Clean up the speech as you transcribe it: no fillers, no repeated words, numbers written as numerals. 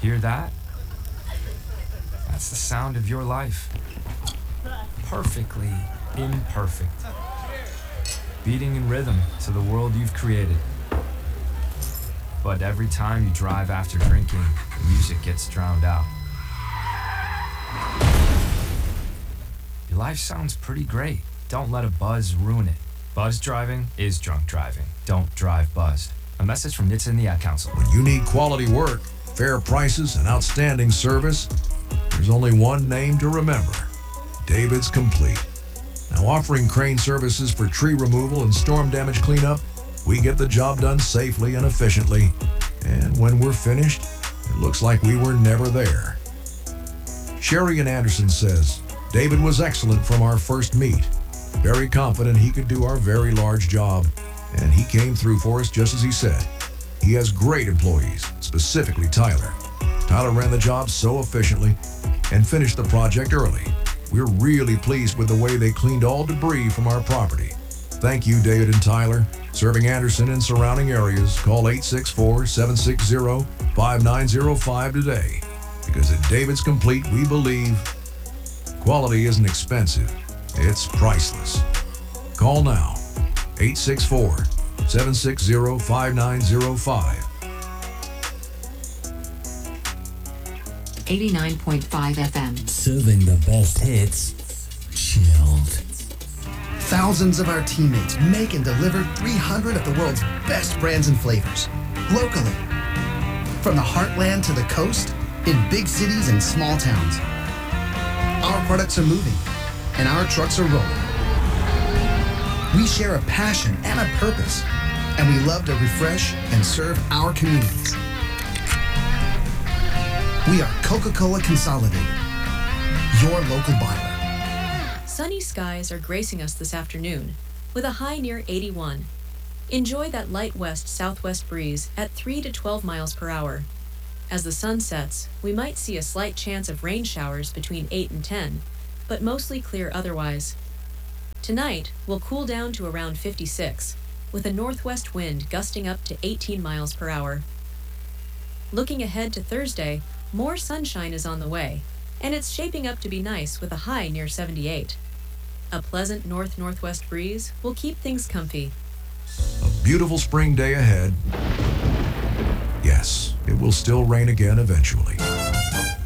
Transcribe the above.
Hear that? That's the sound of your life. Perfectly imperfect. Beating in rhythm to the world you've created. But every time you drive after drinking, the music gets drowned out. Your life sounds pretty great. Don't let a buzz ruin it. Buzz driving is drunk driving. Don't drive buzzed. A message from NHTSA and the Ad Council. When you need quality work, fair prices, and outstanding service, there's only one name to remember: David's Complete. Now, offering crane services for tree removal and storm damage cleanup, we get the job done safely and efficiently. And when we're finished, it looks like we were never there. Sherry and Anderson says, David was excellent from our first meet. Very confident he could do our very large job. And he came through for us just as he said. He has great employees, specifically Tyler. Tyler ran the job so efficiently and finished the project early. We're really pleased with the way they cleaned all debris from our property. Thank you, David and Tyler. Serving Anderson and surrounding areas, call 864-760-5905 today. Because at David's Complete, we believe quality isn't expensive, it's priceless. Call now, 864-760-5905. 89.5 FM. Serving the best hits, chilled. Thousands of our teammates make and deliver 300 of the world's best brands and flavors, locally. From the heartland to the coast, in big cities and small towns. Our products are moving, and our trucks are rolling. We share a passion and a purpose, and we love to refresh and serve our communities. We are Coca-Cola Consolidated, your local bottler. Sunny skies are gracing us this afternoon, with a high near 81. Enjoy that light west-southwest breeze at 3 to 12 miles per hour. As the sun sets, we might see a slight chance of rain showers between 8 and 10, but mostly clear otherwise. Tonight, we'll cool down to around 56, with a northwest wind gusting up to 18 miles per hour. Looking ahead to Thursday, more sunshine is on the way, and it's shaping up to be nice with a high near 78. A pleasant north-northwest breeze will keep things comfy. A beautiful spring day ahead. Yes, it will still rain again eventually.